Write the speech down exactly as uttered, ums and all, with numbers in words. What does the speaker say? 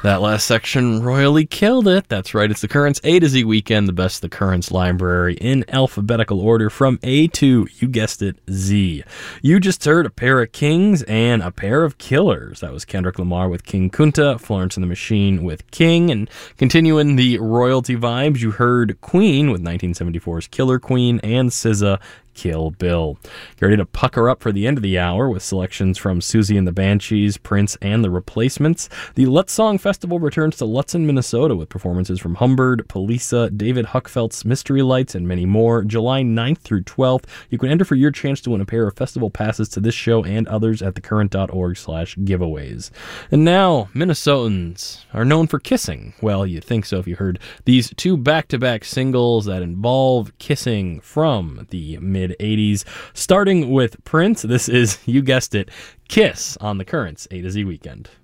That last section royally killed it. That's right, it's the Currents A to Z Weekend, the best of the Currents library in alphabetical order from A to, you guessed it, Z. You just heard a pair of kings and a pair of killers. That was Kendrick Lamar with King Kunta, Florence and the Machine with King, and continuing the royalty vibes, you heard Queen with nineteen seventy-four's Killer Queen and S Z A, Kill Bill. Get ready to pucker up for the end of the hour with selections from Susie and the Banshees, Prince, and the Replacements. The Let's Song Festival returns to Lutzen, Minnesota with performances from Humbird, Polisa, David Huckfelt's Mystery Lights, and many more. July ninth through twelfth. You can enter for your chance to win a pair of festival passes to this show and others at thecurrent.org slash giveaways. And now, Minnesotans are known for kissing. Well, you'd think so if you heard these two back-to-back singles that involve kissing from the mid eighties. Starting with Prince, this is, you guessed it, Kiss on the Currents A to Z Weekend.